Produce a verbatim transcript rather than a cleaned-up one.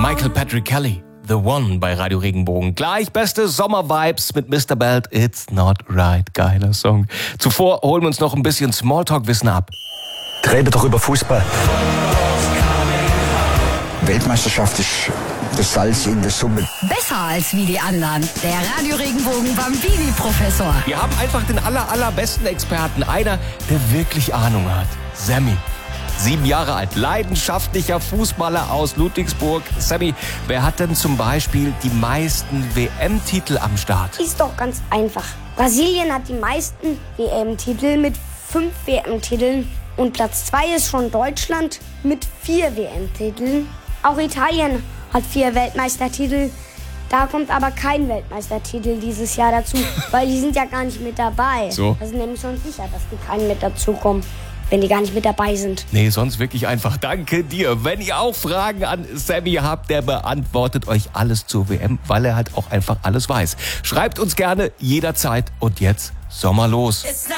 Michael Patrick Kelly, The One bei Radio Regenbogen. Gleich beste Sommer-Vibes mit Mister Belt, It's Not Right. Geiler Song. Zuvor holen wir uns noch ein bisschen Smalltalk-Wissen ab. Rede doch über Fußball. Weltmeisterschaft ist das Salz in der Suppe. Besser als wie die anderen. Der Radio Regenbogen Bambini-Professor. Wir haben einfach den aller, allerbesten Experten. Einer, der wirklich Ahnung hat. Sammy. Sieben Jahre alt, leidenschaftlicher Fußballer aus Ludwigsburg. Sammy, wer hat denn zum Beispiel die meisten W M-Titel am Start? Ist doch ganz einfach. Brasilien hat die meisten W M-Titel mit fünf W M-Titeln. Und Platz zwei ist schon Deutschland mit vier W M-Titeln. Auch Italien hat vier Weltmeistertitel. Da kommt aber kein Weltmeistertitel dieses Jahr dazu, weil die sind ja gar nicht mit dabei. So. Das ist nämlich schon sicher, dass die keinen mit dazukommen, wenn die gar nicht mit dabei sind. Nee, sonst wirklich einfach danke dir. Wenn ihr auch Fragen an Sammy habt, der beantwortet euch alles zur W M, weil er halt auch einfach alles weiß. Schreibt uns gerne jederzeit. Und jetzt Sommer los.